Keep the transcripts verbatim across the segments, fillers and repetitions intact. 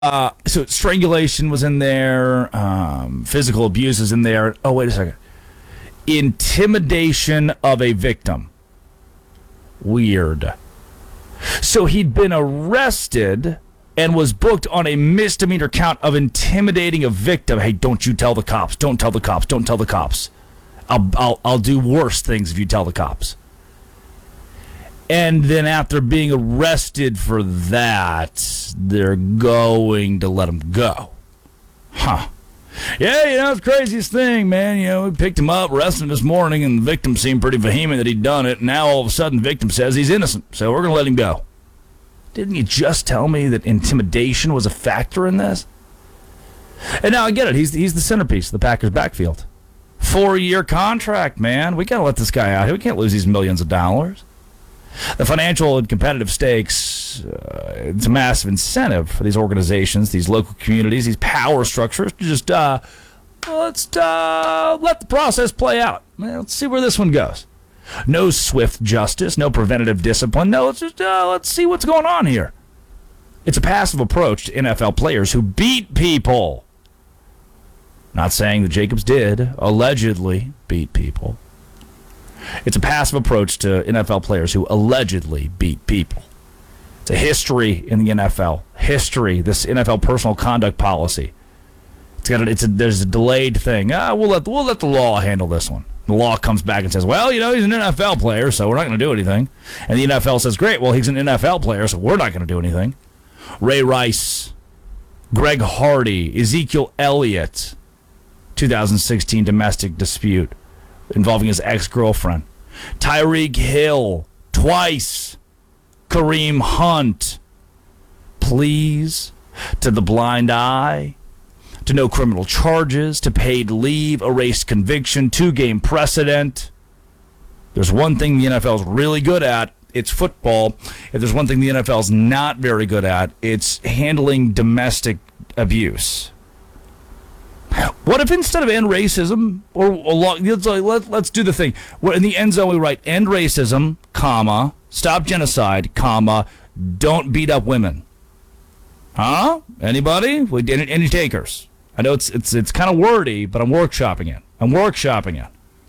Uh, so strangulation was in there. Um, physical abuse is in there. Oh, wait a second. Intimidation of a victim. Weird. So he'd been arrested and was booked on a misdemeanor count of intimidating a victim. Hey, don't you tell the cops. Don't tell the cops. Don't tell the cops. I'll, I'll, I'll do worse things if you tell the cops. And then after being arrested for that, they're going to let him go. Huh. Yeah, you know, it's the craziest thing, man. You know, we picked him up, arrested him this morning, and the victim seemed pretty vehement that he'd done it. And now all of a sudden, the victim says he's innocent, so we're going to let him go. Didn't you just tell me that intimidation was a factor in this? And now I get it. He's, he's the centerpiece of the Packers' backfield. Four-year contract, man. We got to let this guy out here. We can't lose these millions of dollars. The financial and competitive stakes, uh, it's a massive incentive for these organizations, these local communities, these power structures to just, uh, let's uh, let the process play out. Let's see where this one goes. No swift justice, no preventative discipline. No, let's just, uh, let's see what's going on here. It's a passive approach to N F L players who beat people. Not saying that Jacobs did, allegedly beat people. It's a passive approach to N F L players who allegedly beat people. It's a history in the N F L. History, this N F L personal conduct policy. It's got a, it's a, there's a delayed thing. Ah, we'll let we'll let the law handle this one. The law comes back and says, well, you know, he's an N F L player, so we're not going to do anything. And the N F L says, great, well, he's an N F L player, so we're not going to do anything. Ray Rice, Greg Hardy, Ezekiel Elliott, two thousand sixteen domestic dispute involving his ex-girlfriend. Tyreek Hill, twice. Kareem Hunt. Pleas to the blind eye, to no criminal charges, to paid leave, erased conviction, two-game precedent. There's one thing the N F L is really good at, it's football. If there's one thing the N F L is not very good at, it's handling domestic abuse. What if instead of end racism, or, or let's, let, let's do the thing. In the end zone, we write end racism, comma, stop genocide, comma, don't beat up women. Huh? Anybody? We any, any takers? I know it's it's it's kind of wordy, but I'm workshopping it. I'm workshopping it.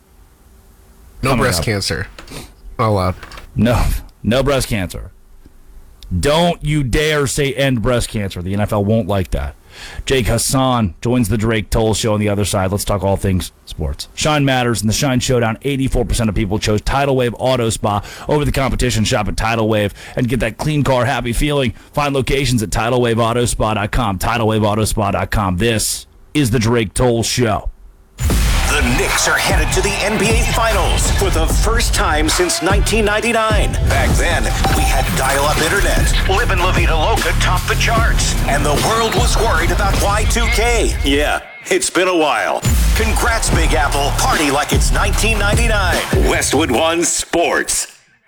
No Coming breast up. cancer. Not allowed. No, no breast cancer. Don't you dare say end breast cancer. The N F L won't like that. Jake Hassan joins the Drake Toll Show on the other side. Let's talk all things sports. Shine matters. In the Shine Showdown, eighty-four percent of people chose Tidal Wave Auto Spa over the competition. Shop at Tidal Wave and get that clean car happy feeling. Find locations at tidal wave auto spa dot com. tidal wave auto spa dot com. This is the Drake Toll Show. The Knicks are headed to the N B A Finals for the first time since nineteen ninety-nine. Back then, we had dial-up internet. Livin' La Vida Loca topped the charts. And the world was worried about Y two K. Yeah, it's been a while. Congrats, Big Apple. Party like it's nineteen ninety-nine. Westwood One Sports.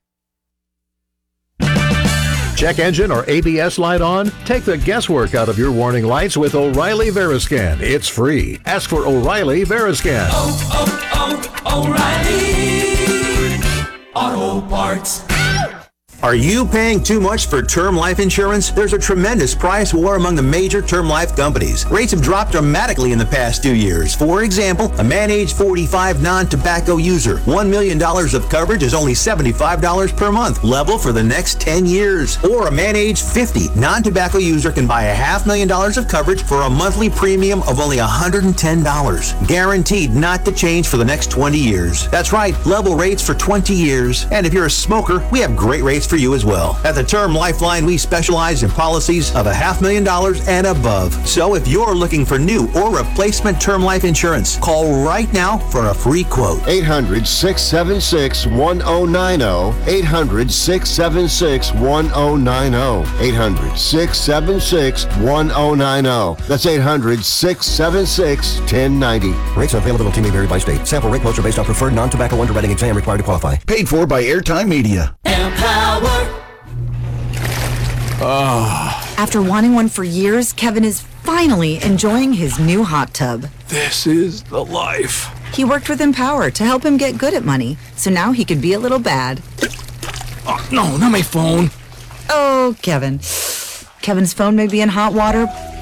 Check engine or A B S light on? Take the guesswork out of your warning lights with O'Reilly Veriscan. It's free. Ask for O'Reilly Veriscan. Oh, oh, oh, O'Reilly Auto Parts. Are you paying too much for term life insurance? There's a tremendous price war among the major term life companies. Rates have dropped dramatically in the past two years. For example, a man age forty-five non-tobacco user, one million dollars of coverage is only seventy-five dollars per month, level for the next ten years. Or a man age fifty non-tobacco user can buy a half million dollars of coverage for a monthly premium of only one hundred ten dollars. Guaranteed not to change for the next twenty years. That's right, level rates for twenty years. And if you're a smoker, we have great rates for you as well. At the Term Lifeline, we specialize in policies of a half million dollars and above. So if you're looking for new or replacement term life insurance, call right now for a free quote. eight hundred, six seven six, one oh nine oh. eight hundred, six seven six, one oh nine oh. eight hundred, six seven six, one oh nine oh. That's eight hundred, six seven six, one oh nine oh. Rates and availability may vary by state. Sample rate quotes are based on preferred non-tobacco underwriting exam required to qualify. Paid for by Airtime Media. Empower. Oh. After wanting one for years, Kevin is finally enjoying his new hot tub. This is the life. He worked with Empower to help him get good at money, so now he could be a little bad. Oh, no, not my phone. Oh, Kevin. Kevin's phone may be in hot water,